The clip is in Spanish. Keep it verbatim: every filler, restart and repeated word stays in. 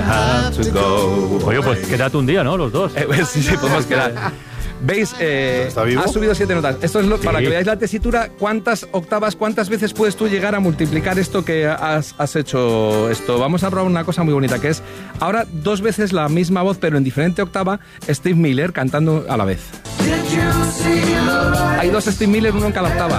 have to go. Oye, pues quédate un día, ¿no? Los dos. Eh, pues, sí, sí, podemos quedar. ¿Veis? Eh, ¿Está vivo? Ha subido siete notas. Esto es lo, Sí. para que veáis la tesitura, cuántas octavas, cuántas veces puedes tú llegar a multiplicar esto que has, has hecho esto. Vamos a probar una cosa muy bonita, que es ahora dos veces la misma voz, pero en diferente octava, Steve Miller cantando a la vez. Hay dos Steve Miller, uno en cada octava.